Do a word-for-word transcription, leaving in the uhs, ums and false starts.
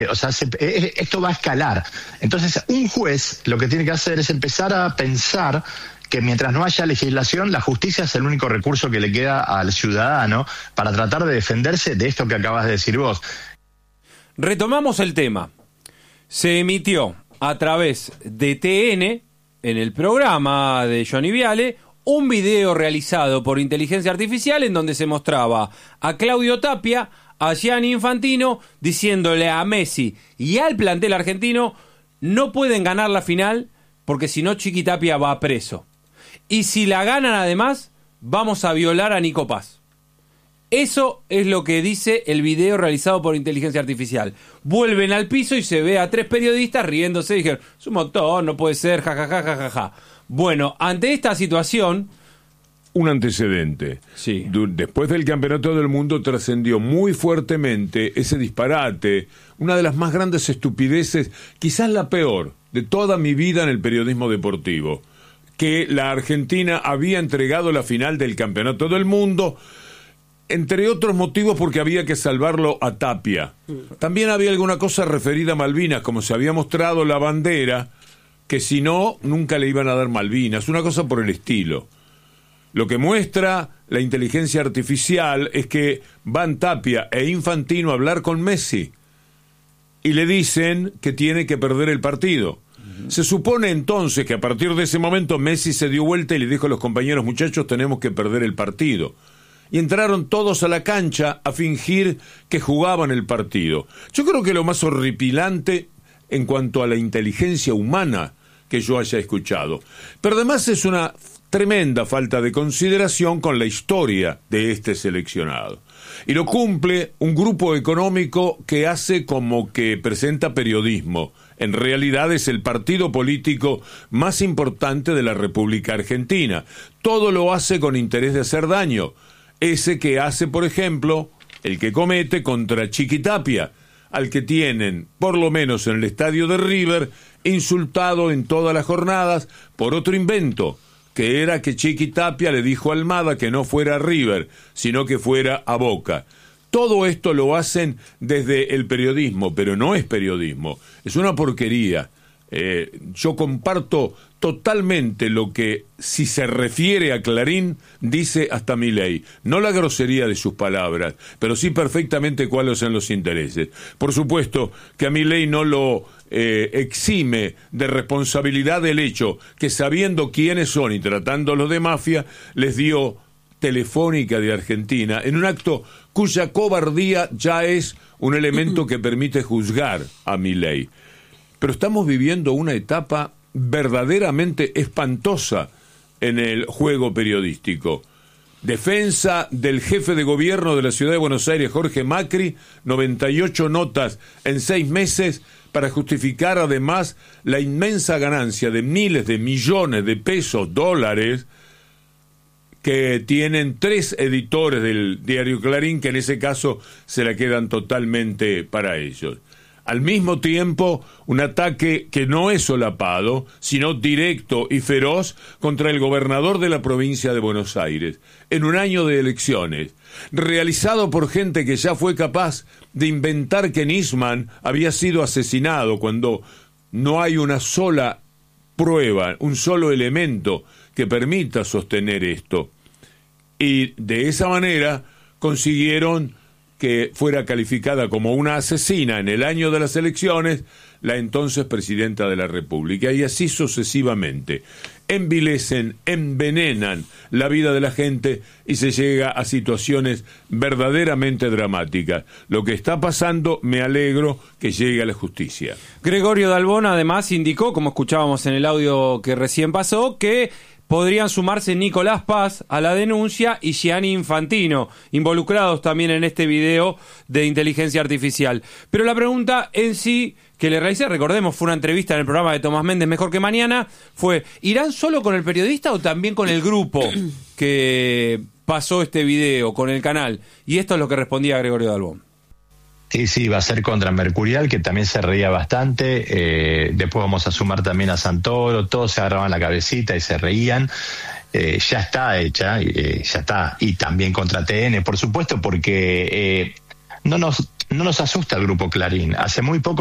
O sea, se, eh, esto va a escalar. Entonces, un juez lo que tiene que hacer es empezar a pensar que mientras no haya legislación, la justicia es el único recurso que le queda al ciudadano para tratar de defenderse de esto que acabas de decir vos. Retomamos el tema. Se emitió a través de T N, en el programa de Johnny Viale, un video realizado por inteligencia artificial en donde se mostraba a Claudio Tapia, a Gianni Infantino, diciéndole a Messi y al plantel argentino: no pueden ganar la final porque si no Chiqui Tapia va preso. Y si la ganan además, vamos a violar a Nico Paz. Eso es lo que dice el video realizado por inteligencia artificial. Vuelven al piso y se ve a tres periodistas riéndose y dijeron: es un montón, no puede ser, jajaja, jajaja. Ja, ja, ja. Bueno, ante esta situación... Un antecedente. Sí. Después del Campeonato del Mundo trascendió muy fuertemente ese disparate, una de las más grandes estupideces, quizás la peor de toda mi vida en el periodismo deportivo, que la Argentina había entregado la final del Campeonato del Mundo, entre otros motivos porque había que salvarlo a Tapia. También había alguna cosa referida a Malvinas, como se había mostrado la bandera, que si no, nunca le iban a dar Malvinas, una cosa por el estilo. Lo que muestra la inteligencia artificial es que van Tapia e Infantino a hablar con Messi y le dicen que tiene que perder el partido. Uh-huh. Se supone entonces que a partir de ese momento Messi se dio vuelta y le dijo a los compañeros: muchachos, tenemos que perder el partido. Y entraron todos a la cancha a fingir que jugaban el partido. Yo creo que lo más horripilante en cuanto a la inteligencia humana que yo haya escuchado. Pero además es una tremenda falta de consideración con la historia de este seleccionado. Y lo cumple un grupo económico que hace como que presenta periodismo. En realidad es el partido político más importante de la República Argentina. Todo lo hace con interés de hacer daño. Ese que hace, por ejemplo, el que comete contra Chiqui Tapia, al que tienen, por lo menos en el estadio de River, insultado en todas las jornadas por otro invento, que era que Chiqui Tapia le dijo a Almada que no fuera a River, sino que fuera a Boca. Todo esto lo hacen desde el periodismo, pero no es periodismo, es una porquería. Eh, yo comparto totalmente lo que, si se refiere a Clarín, dice hasta Milei. No la grosería de sus palabras, pero sí perfectamente cuáles son los intereses. Por supuesto que a Milei no lo eh, exime de responsabilidad el hecho que, sabiendo quiénes son y tratándolos de mafia, les dio Telefónica de Argentina, en un acto cuya cobardía ya es un elemento que permite juzgar a Milei. Pero estamos viviendo una etapa verdaderamente espantosa en el juego periodístico. Defensa del jefe de gobierno de la ciudad de Buenos Aires, Jorge Macri, noventa y ocho notas en seis meses para justificar además la inmensa ganancia de miles de millones de pesos, dólares, que tienen tres editores del diario Clarín, que en ese caso se la quedan totalmente para ellos. Al mismo tiempo, un ataque que no es solapado, sino directo y feroz contra el gobernador de la provincia de Buenos Aires, en un año de elecciones, realizado por gente que ya fue capaz de inventar que Nisman había sido asesinado cuando no hay una sola prueba, un solo elemento que permita sostener esto. Y de esa manera consiguieron que fuera calificada como una asesina en el año de las elecciones la entonces presidenta de la República, y así sucesivamente. Envilecen, envenenan la vida de la gente y se llega a situaciones verdaderamente dramáticas. Lo que está pasando, me alegro que llegue a la justicia. Gregorio Dalbón además indicó, como escuchábamos en el audio que recién pasó, que podrían sumarse Nicolás Paz a la denuncia y Gianni Infantino, involucrados también en este video de inteligencia artificial. Pero la pregunta en sí que le realicé, recordemos, fue una entrevista en el programa de Tomás Méndez, Mejor que Mañana, fue: ¿irán solo con el periodista o también con el grupo que pasó este video, con el canal? Y esto es lo que respondía Gregorio Dalbón. Sí, sí, va a ser contra Mercurial, que también se reía bastante. Eh, después vamos a sumar también a Santoro. Todos se agarraban la cabecita y se reían. Eh, ya está hecha, eh, ya está. Y también contra T N, por supuesto, porque eh, no nos no nos asusta el Grupo Clarín. Hace muy poco